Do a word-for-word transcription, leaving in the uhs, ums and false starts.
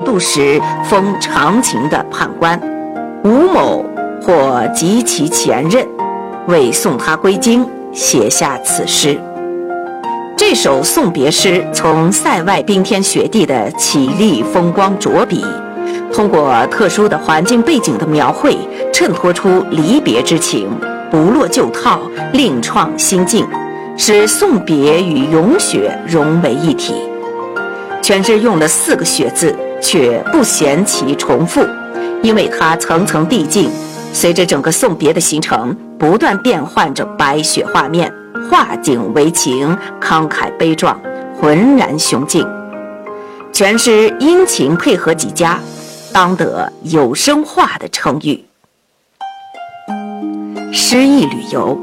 度时封长情的判官吴某或及其前任，为送他归京写下此诗。这首送别诗从塞外冰天雪地的绮丽风光着笔，通过特殊的环境背景的描绘，衬托出离别之情，不落旧套，另创新境，使送别与咏雪融为一体。全诗用了四个雪字，却不嫌其重复，因为它层层递进，随着整个送别的行程，不断变换着白雪画面，画景为情，慷慨悲壮，浑然雄劲。全诗音情配合极佳，当得有声画的称誉。诗意旅游，